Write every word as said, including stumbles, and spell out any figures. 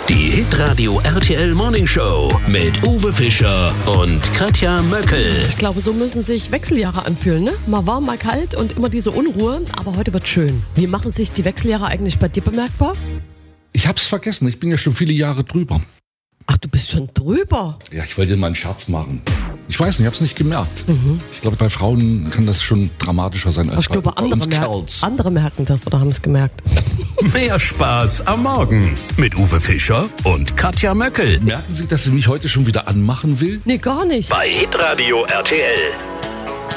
Die Hitradio R T L Morning Show mit Uwe Fischer und Katja Möckel. Ich glaube, so müssen sich Wechseljahre anfühlen, ne? Mal warm, mal kalt und immer diese Unruhe. Aber heute wird schön. Wie machen sich die Wechseljahre eigentlich bei dir bemerkbar? Ich hab's vergessen, ich bin ja schon viele Jahre drüber. Ach, du bist schon drüber. Ja, ich wollte dir mal einen Scherz machen. Ich weiß nicht, ich hab's nicht gemerkt. Mhm. Ich glaube, bei Frauen kann das schon dramatischer sein als ich bei, glaube, bei andere, uns mer- Kerls. andere merken das oder haben es gemerkt. Mehr Spaß am Morgen mit Uwe Fischer und Katja Möckel. Merken Sie, dass sie mich heute schon wieder anmachen will? Nee, gar nicht. Bei Hitradio R T L.